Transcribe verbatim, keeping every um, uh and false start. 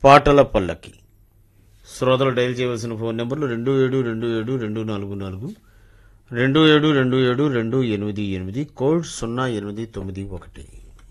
పాటల పల్లకి. శ్రోతలు డైల్ చేయవలసిన ఫోన్ నెంబర్లు రెండు ఏడు రెండు ఏడు రెండు నాలుగు నాలుగు రెండు ఏడు రెండు ఏడు రెండు ఎనిమిది ఎనిమిది కోడ్ సున్నా ఎనిమిది తొమ్మిది ఒకటి.